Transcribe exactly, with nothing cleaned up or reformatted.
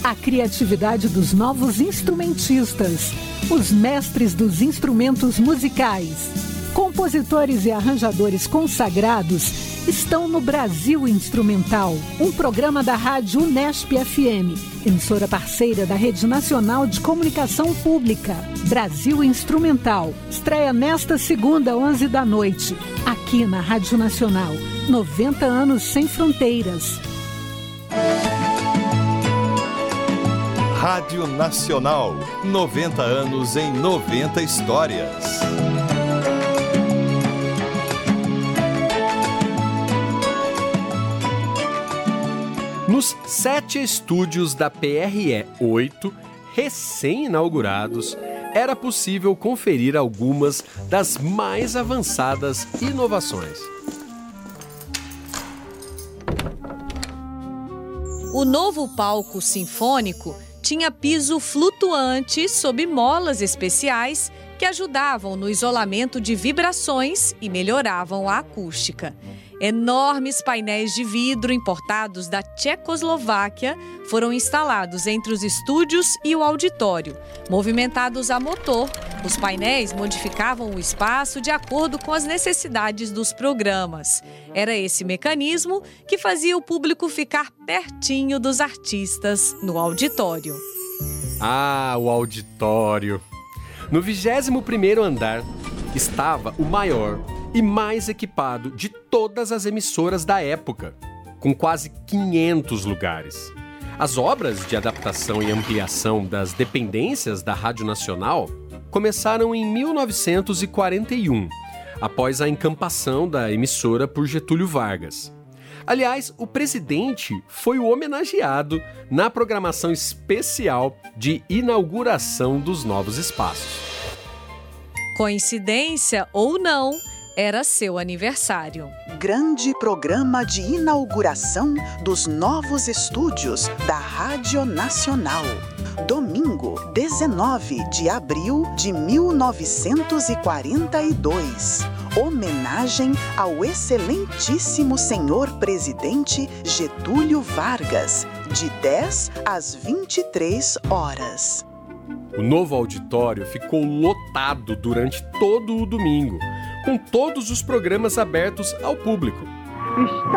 A criatividade dos novos instrumentistas, os mestres dos instrumentos musicais, compositores e arranjadores consagrados estão no Brasil Instrumental, um programa da Rádio Unesp F M, emissora parceira da Rede Nacional de Comunicação Pública. Brasil Instrumental, estreia nesta segunda, onze da noite, aqui na Rádio Nacional. noventa anos sem fronteiras. Rádio Nacional, noventa anos em noventa histórias. Nos sete estúdios da P R E oito, recém-inaugurados, era possível conferir algumas das mais avançadas inovações. O novo palco sinfônico tinha piso flutuante sob molas especiais que ajudavam no isolamento de vibrações e melhoravam a acústica. Enormes painéis de vidro importados da Tchecoslováquia foram instalados entre os estúdios e o auditório. Movimentados a motor, os painéis modificavam o espaço de acordo com as necessidades dos programas. Era esse mecanismo que fazia o público ficar pertinho dos artistas no auditório. Ah, o auditório! No vigésimo primeiro andar estava o maior e mais equipado de todas as emissoras da época, com quase quinhentos lugares. As obras de adaptação e ampliação das dependências da Rádio Nacional começaram em mil novecentos e quarenta e um, após a encampação da emissora por Getúlio Vargas. Aliás, o presidente foi o homenageado na programação especial de inauguração dos novos espaços. Coincidência ou não, era seu aniversário. Grande programa de inauguração dos novos estúdios da Rádio Nacional. Domingo, dezenove de abril de mil novecentos e quarenta e dois. Homenagem ao excelentíssimo senhor presidente Getúlio Vargas, de dez às vinte e três horas. O novo auditório ficou lotado durante todo o domingo, com todos os programas abertos ao público. Está